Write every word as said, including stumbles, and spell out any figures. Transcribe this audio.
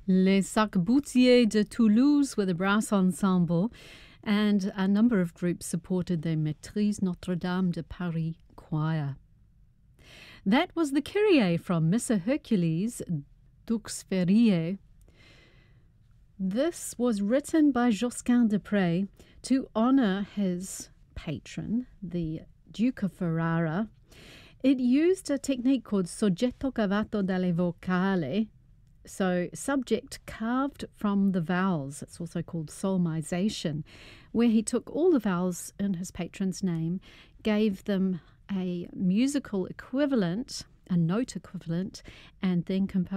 Les Arquebusiers de Toulouse with a brass ensemble, and a number of groups supported the Maîtrise Notre-Dame de Paris choir. That was the Kyrie from Missa Hercules, Dux Ferie. This was written by Josquin de Pré to honor his patron, the Duke of Ferrara. It used a technique called soggetto cavato dalle vocali, so subject carved from the vowels. It's also called solmization, where he took all the vowels in his patron's name, gave them a musical equivalent, a note equivalent, and then composed